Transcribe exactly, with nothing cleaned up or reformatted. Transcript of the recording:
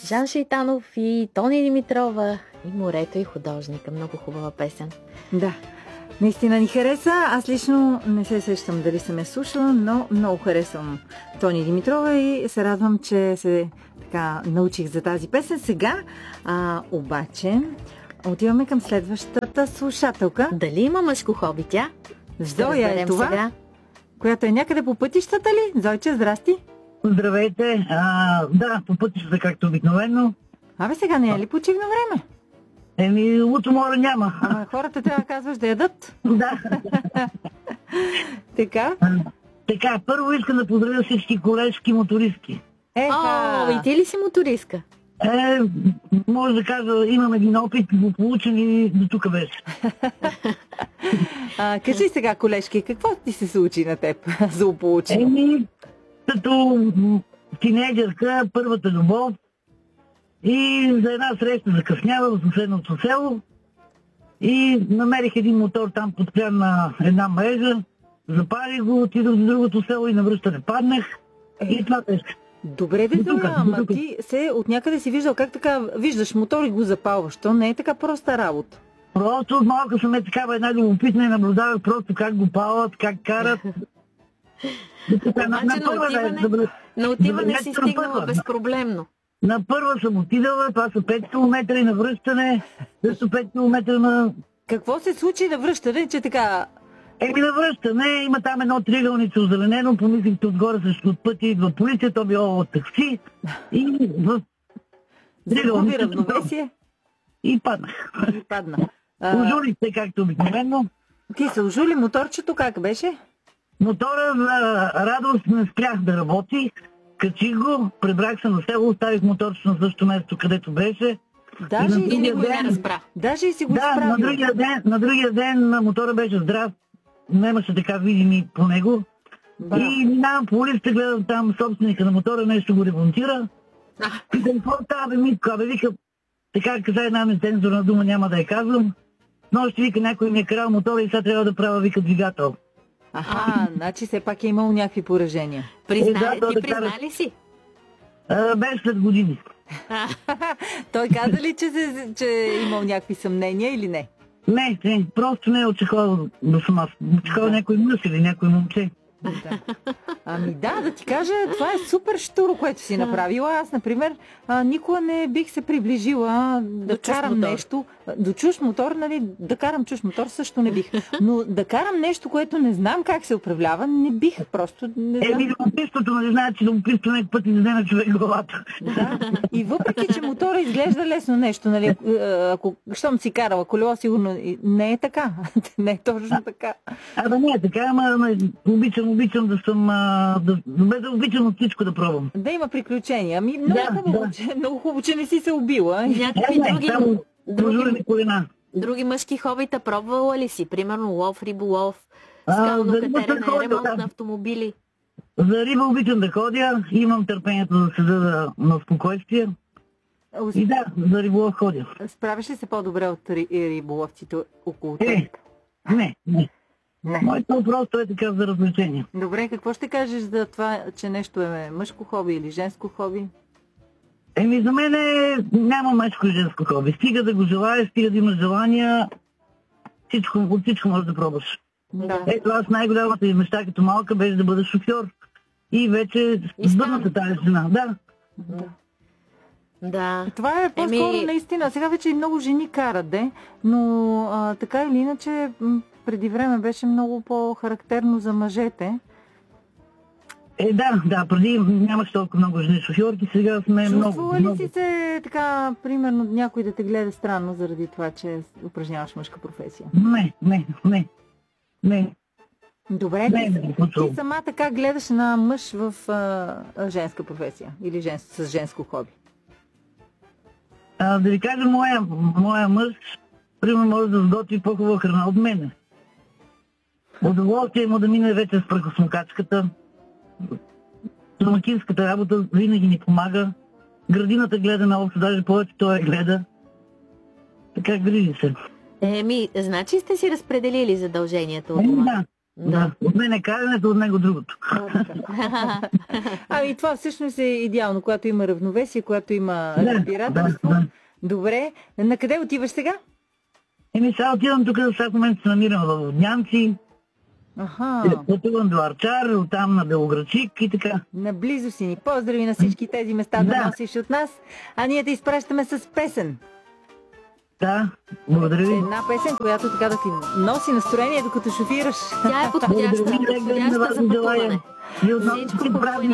Жан Шейтанов и Тони Димитрова и Морето и художника. Много хубава песен. Да, наистина ни хареса. Аз лично не се сещам дали съм я слушала, но много харесвам Тони Димитрова и се радвам, че се така научих за тази песен. Сега а, обаче отиваме към следващата слушателка. Дали има мъжко хоби тя? Зоя е това, сега, която е някъде по пътищата ли? Зойче, здрасти! Здравейте! А, да, по пътищата, както обикновено. Абе сега не е ли почивно време? Еми, утре море няма. Ама хората трябва да казваш да ядат. Да. Така? А, така, първо искам да поздравя всички колежки мотористки. Еха! О, и ти ли си мотористка? Е, може да кажа, имам един опит, го получен и до тук беше. А, кажи сега, колежки, какво ти се случи на теб злополучено? Еми, като тинейджърка, първата любов и за една среща закъснява в съседното село и намерих един мотор там подпрян на една мрежа, запалих го, отидох до другото село и на връщане паднах е. И това беше. Добре, де, Зоя, ама ти се от някъде си виждал как така виждаш мотор и го запалваш. То не е така проста работа. Просто от малко съм е такава една любопитна и наблюдавах просто как го палят, как карат. Обаче на, на отиване, на отиване си стигнала безпроблемно. На първа съм отидала, това са пет километра и на връщане, също пет километра на... Какво се случи на връщане, че така... Еми на връщане, има там едно триъгълница озеленено, помислихте отгоре също от пътя идва полиция, то било от такси и в загуби равновесие и паднах. И падна. Ожулих се както обикновено. Ти се ожули, моторчето как беше? Мотора за радост не спрях да работи, качих го, прибрах се на село, оставих моторчето на същото место, където беше. Даже и, и никой не разбра. Даже и си го да, справил. на другия ден, на другия ден мотора беше здрав, немаше така видими по него. Браво. И минавам по улицата, гледам там собственика на мотора, нещо го ремонтира. И да какво става, бе, Митко, абе, вика, така каза една нецензурна дума, няма да я казвам. Но ще вика, някой ми е карал мотора и сега трябва да правя, вика, двигател. Аха, значи все пак е имал някакви поражения. Призна, е, да, ти да призна ли си? А, без след години. Той каза ли, че, се, че е имал някакви съмнения или не? Не, не, просто не е очаквал да съм аз. Очаквал да. Някой мъж или някой момче. Да. Ами да, да ти кажа, това е супер штуро, което си направила. Аз, например, а, никога не бих се приближила да до карам нещо. До чуж мотор, нали, да карам чуж мотор също не бих. Но да карам нещо, което не знам как се управлява, не бих. Просто не знам. Еми, любопитството, нали знаят, че любопитството някакъв път издаде на човек главата. Да. И въпреки, че мотора изглежда лесно нещо, нали, ако щом си карала колело, сигурно не е така. Не е точно така. А да не е така, ама обичам, обичам да съм, да, да, да обичам от всичко да пробвам. Да има приключения. Ами много да, хубаво, да. че, много хубаво, че не си се убила. Някакви не, други, само, други, колена. други мъжки хобита пробвала ли си? Примерно лов, риболов, А, скално за катерене, ходя, ремонт да. на автомобили? За риба обичам да ходя, имам търпението да седа да, на спокойствие. Усп... И да, за риболов ходя. Справиш ли се по-добре от ри... риболовците около теб? Е, не, не. Не. Моето просто е така за развлечение. Добре, какво ще кажеш за това, че нещо е мъжко хоби или женско хоби? Еми, за мен е, няма мъжко и женско хоби. Стига да го желаеш, стига да имаш желания, всичко, от всичко можеш да пробваш. Да. Ето аз най-голямата мечта като малка беше да бъда шофьор. И вече сбъдната тази жена. Да. Да. Да. Това е по-скоро Еми... наистина. Сега вече и много жени карат, де, но а, така или иначе преди време беше много по-характерно за мъжете. Е, да, да, преди нямаше толкова много жени шофьорки, сега сме Чувствала много. Чувствала ли много... си се така, примерно, някой да те гледа странно заради това, че упражняваш мъжка професия? Не, не, не. Не. Добре, не, ти, не, ти сама така гледаш на мъж в а, женска професия или жен, с женско хоби? А, да ви кажа, моя, моя мъж, примерно, може да сготви по-хубава храна от мене. Удоволствие му да мине вече с пръхосмокачката. Домакинската работа винаги ни помага. Градината гледа на общо, даже повече той гледа. Така грижи се. Еми, значи сте си разпределили задълженията от Еми, дома? да. Да. От мен е карането, от него другото. Ами това всъщност е идеално, когато има равновесие, когато има Да, разбирателство. да, да. Добре. На къде отиваш сега? Еми сега отивам тук, в момент се намирам в Воднянци, Аха. пътувам до Арчар, оттам на Белоградчик и така. Наблизо си ни. Поздрави на всички тези места да, Да. носиш от нас. А ние те изпращаме с песен. Да, благодаря ви. Една песен, която така да ти носи настроение, докато шофираш. Тя е подходяща, Благодаря ви, лек ден на подходяща вас за ви желая. пътуване. И отново Всичко всички хубаво и празници.